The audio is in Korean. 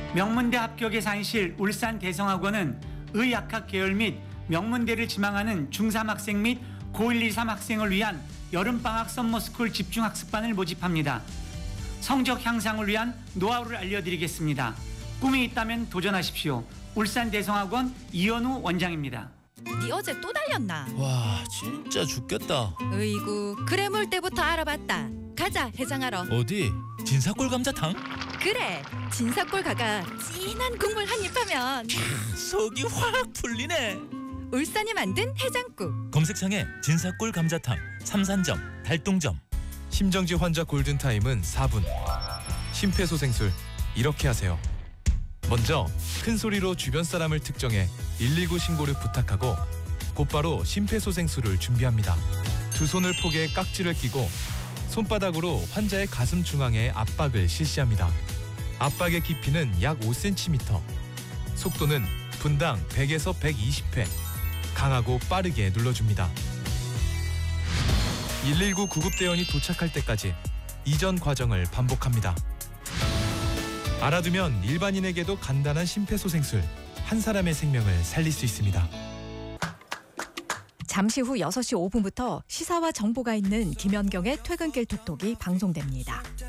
명문대 합격의 산실 울산 대성학원은 의학학 계열 및 명문대를 지망하는 중3 학생 및 고1, 2, 3 학생을 위한 여름방학 썸머스쿨 집중학습반을 모집합니다. 성적 향상을 위한 노하우를 알려드리겠습니다. 꿈이 있다면 도전하십시오. 울산 대성학원 이현우 원장입니다. 네 어제 또 달렸나? 와 진짜 죽겠다. 으이구 그래물 때부터 알아봤다. 가자 해장하러. 어디? 진사골 감자탕? 그래 진사골 가가 진한 국물 한입 하면 속이 확 풀리네. 울산이 만든 해장국. 검색창에 진사골 감자탕, 삼산점, 달동점. 심정지 환자 골든타임은 4분. 심폐소생술 이렇게 하세요. 먼저 큰 소리로 주변 사람을 특정해 119 신고를 부탁하고 곧바로 심폐소생술을 준비합니다. 두 손을 포개 깍지를 끼고 손바닥으로 환자의 가슴 중앙에 압박을 실시합니다. 압박의 깊이는 약 5cm. 속도는 분당 100에서 120회. 강하고 빠르게 눌러줍니다. 119 구급대원이 도착할 때까지 이전 과정을 반복합니다. 알아두면 일반인에게도 간단한 심폐소생술, 한 사람의 생명을 살릴 수 있습니다. 잠시 후 6시 5분부터 시사와 정보가 있는 김연경의 퇴근길 톡톡이 방송됩니다.